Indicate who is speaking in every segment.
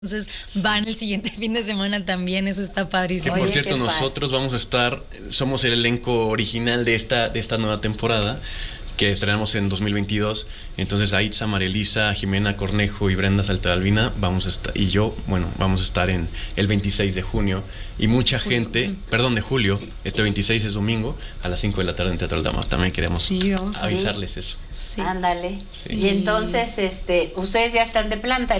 Speaker 1: Entonces van el siguiente fin de semana también, eso está
Speaker 2: Que
Speaker 1: padrísimo.
Speaker 2: por
Speaker 3: Oye,
Speaker 2: cierto,
Speaker 3: qué padre.
Speaker 2: nosotros vamos a estar, somos el elenco original de esta nueva temporada que estrenamos en 2022. Entonces Aitza, María Elisa, Jimena Cornejo y Brenda Saltadalvina vamos a estar, y yo, bueno, vamos a estar en el 26 de junio. Y mucha gente, perdón, de julio, este 26 es domingo, a las 5 de la tarde en Teatro Aldama. También queremos
Speaker 1: Sí, vamos a
Speaker 2: avisarles eso.
Speaker 1: Sí.
Speaker 3: Ándale.
Speaker 2: Sí.
Speaker 3: Y entonces, ustedes ya están de planta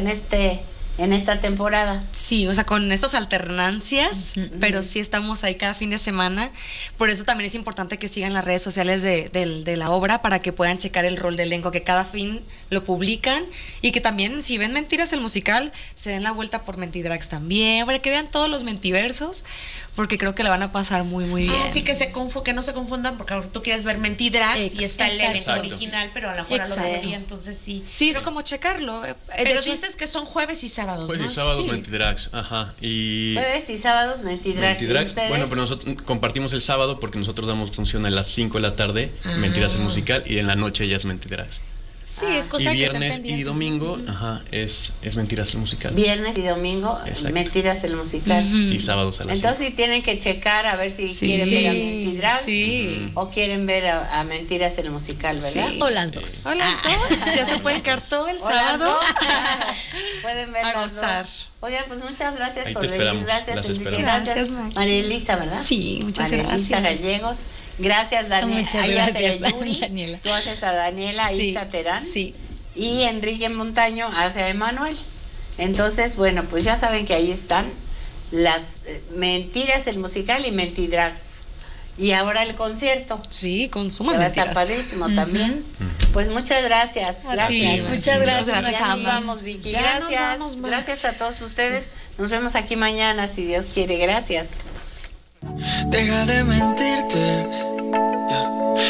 Speaker 3: en esta temporada.
Speaker 4: Sí, o sea, con estas alternancias,
Speaker 1: Ujú.
Speaker 4: pero sí estamos ahí cada fin de semana. Por eso también es importante que sigan las redes sociales de la obra para que puedan checar el rol de elenco, que cada fin lo publican y que también, si ven Mentiras el musical, se den la vuelta por Mentidrags también, para que vean todos los mentiversos, porque creo que la van a pasar muy, muy bien.
Speaker 5: Así que que no se confundan, porque ahora tú quieres ver Mentidrags y está el elenco
Speaker 2: Exacto.
Speaker 5: original, pero a lo mejor a lo
Speaker 4: Exacto.
Speaker 5: mejor entonces sí.
Speaker 4: Sí, es
Speaker 5: Pero-
Speaker 4: como checarlo. De
Speaker 5: Pero
Speaker 4: hecho,
Speaker 5: dices que son jueves y sábados,
Speaker 2: Jueves
Speaker 5: ¿no?
Speaker 2: y sábados
Speaker 4: Sí.
Speaker 2: Mentidrags, ajá. Y
Speaker 3: Jueves y sábados, Mentidrags. ¿Y
Speaker 2: Mentidrags,
Speaker 3: ustedes?
Speaker 2: bueno, pero nosotros compartimos el sábado porque nosotros damos función a las 5 de la tarde, Mentiras el musical, y en la noche ya es Mentidrags.
Speaker 4: sí, es
Speaker 2: Y
Speaker 4: cosa que estén
Speaker 2: viernes y
Speaker 4: pendientes.
Speaker 2: domingo, ajá, es Mentiras el musical.
Speaker 3: Viernes y domingo,
Speaker 2: Exacto.
Speaker 3: Mentiras el musical.
Speaker 4: Ujú.
Speaker 2: Y sábados a las
Speaker 3: Entonces sí tienen que checar a ver si
Speaker 4: Sí.
Speaker 3: quieren ver a
Speaker 1: Sí,
Speaker 3: Mentidrags
Speaker 4: Sí.
Speaker 3: o quieren ver a Mentiras el musical, ¿verdad?
Speaker 4: Sí.
Speaker 1: O las dos.
Speaker 4: O las dos, ya se pueden quedar todo el
Speaker 3: O las
Speaker 4: sábado.
Speaker 3: dos, claro. Pueden ver
Speaker 4: A
Speaker 3: las
Speaker 4: gozar.
Speaker 3: dos. Oigan, pues muchas gracias
Speaker 2: Ahí
Speaker 3: por
Speaker 2: te
Speaker 3: venir.
Speaker 2: esperamos.
Speaker 3: Gracias,
Speaker 2: Las
Speaker 3: Enrique.
Speaker 2: esperamos.
Speaker 4: Gracias, Maxi.
Speaker 3: María Elisa, ¿verdad?
Speaker 4: Sí, muchas
Speaker 3: María Elisa
Speaker 4: gracias.
Speaker 3: Gallegos. Gracias, Daniela.
Speaker 1: Muchas
Speaker 3: Ahí hace
Speaker 1: gracias,
Speaker 3: Yuri.
Speaker 1: Daniela.
Speaker 3: Tú haces a Daniela,
Speaker 1: Sí,
Speaker 3: Itza Terán.
Speaker 1: sí.
Speaker 3: Y Enrique Montaño hace a Emanuel. Entonces, bueno, pues ya saben que ahí están las Mentiras, el musical y Mentidrags. Y ahora el concierto.
Speaker 4: Sí,
Speaker 3: Que
Speaker 4: consuman
Speaker 3: va a estar
Speaker 4: mentiras.
Speaker 3: padrísimo también. Pues muchas gracias.
Speaker 4: A
Speaker 3: Gracias.
Speaker 4: ti,
Speaker 1: Muchas gracias,
Speaker 3: Ya
Speaker 4: Gracias,
Speaker 3: nos
Speaker 4: ambas.
Speaker 3: vamos, Vicky.
Speaker 5: Ya nos
Speaker 3: Gracias.
Speaker 5: vamos, Max.
Speaker 3: Gracias a todos ustedes. Nos vemos aquí mañana, si Dios quiere. Gracias.
Speaker 6: Deja de mentirte, yeah.